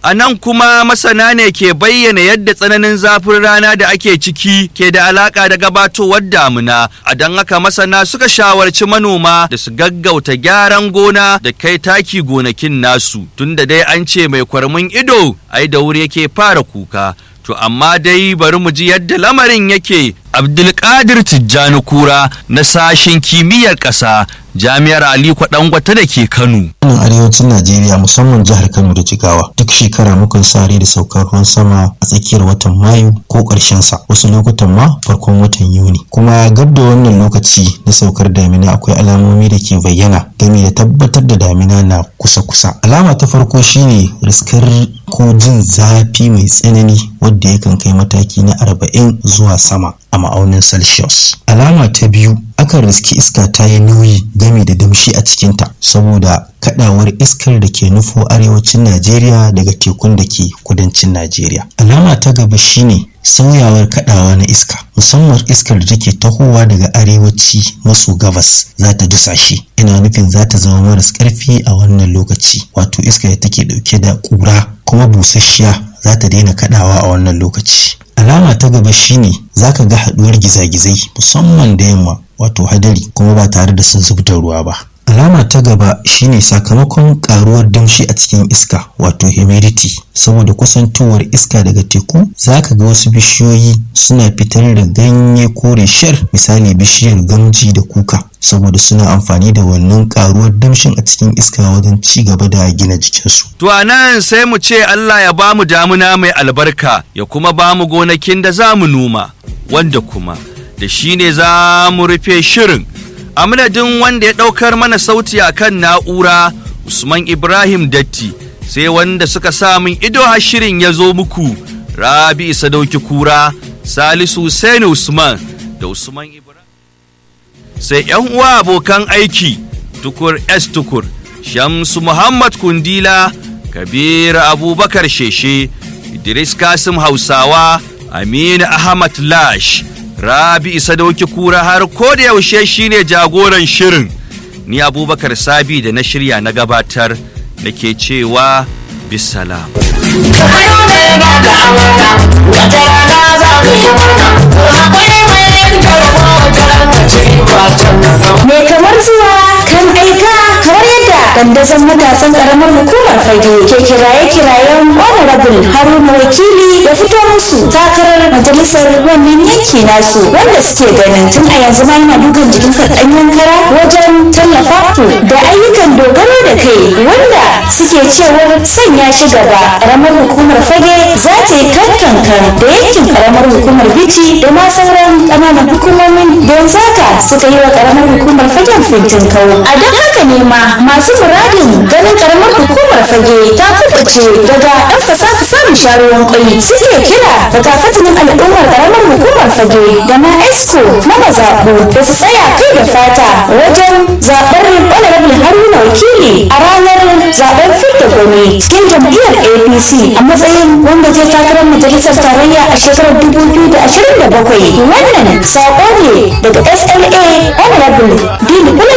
A nan kuma masana ne ke bayyana yadda tsananin zafin rana da ake ciki ke da alaka da gabatowar damuna. A don haka masana suka shawarci manoma da su gaggauta gyaran gona da kai taki gonakin nasu. Tunda dai an ce mai kwarmin ido ai da wuri yake fara kuka. To amma dai bari mu ji yadda lamarin yake. Abdulkadir Tijjani Kura na sashen kimiyyar ƙasa Jami'ar Aliko Dangote da ke Kano. Nan arewacin Najeriya musamman jihar Kano da Jigawa duk shekara mukan sare da saukar ruwan sama a tsakiyar watan Mayu ko ƙarshen sa, wasu lokutan ma farkon watan Yuni. Kuma gab da wannan lokaci na saukar damina akwai alamomi da ke bayyana game da tabbatar da damina na kusa-kusa. Alama ta farko shine riskar ko jin zafi mai tsanani wadda yakan kai mataki na 40 zuwa sama a ma'aunin Celsius. Alama ta biyu, akan riski iska ta yi nauyi game da damshi a cikinta saboda kadawar iskar da ke nufo arewacin Najeriya daga tekun da ke kudancin Najeriya. Alama ta gaba shine sauyawar kadawa na iska, musamman iskar da take tahowa daga arewaci maso gabas za ta dusashe. Ina nufin za ta zama maras karfi a wannan lokaci, wato iskar da take dauke da kura kuma busasshiya za ta daina kadawa a wannan lokaci. Alama ta gaba shine zaka ga haduwar gizagizai musamman da yamma, wato hadari, kuma ba tare da sun zubda ruwa ba. Alama ta gaba shine sakamakon karuwar damshi a cikin iska, wato humidity. Saboda kusantowar iska daga teku zaka ga wasu bishiyoyi suna fitar da ganye kore shar, misali bishiyar gamji da kuka, saboda suna amfani da wannan karuwar damshin a cikin iska wajen ci gaba da gina jikinsu. To anan sai mu ce Allah ya bamu damuna mai albarka, ya kuma bamu gonakin da za mu noma, wanda kuma da shi ne za mu rufe shirin. A madadin wanda ya ɗaukar mana sauti a kan na'ura Usman Ibrahim Datti, sai wanda suka sa min ido har shirin ya zo muku Rabi Sadauki Kura, Salisu Hussein Usman da Usman Ibrahim. Sai 'yan uwa abokan aiki Tukur S Tukur, Shamsu Muhammad Kundila, Kabir Abubakar Sheshe, Idris Kasim Hausawa, Aminu Ahmad Lash, Rabi Sadauki Kura har ko da yaushe shine jagoran shirin. Ni Abubakar Sabi da na shirya na gabatar nake cewa bisalam. Me kamar zuwa kan aika kamar yadda dandazon matasan karamar hukumar Fage ke kiraye-kirayen Honorable Haruna Wakili ya fito musu takarar majalisar wannan yanki nasu, wanda suke ganin tun a yanzu ma yana dukan jikinsa ɗanyen kara wajen tallafa da ayyukan dogaro da kai, wanda suke cewar sanya shi gaba karamar hukumar Fage za ta yi kankan da yankin karamar hukumar Bichi da ma sauran ƙananan hukumomin da yanzu haka suka yi wa karamar hukumar Fagen fintinkau. A don haka ne ma masu muradin ganin karamar hukumar Fage ta kubuce daga ɗan fasaha samun sharuwan kwai suke kira da kafatanin al'ummar karamar hukumar Fage da ma expo na mazaɓu da su tsaya kai da fata wajen zaɓar Honorable Haruna Wakili a ranar zaɓen fidda gwani cikin jam'iyyar APC a matsayin wanda ke takarar majalisar tarayya a shekarar 2027. Wannan saƙo ne daga SLA Honorable Dini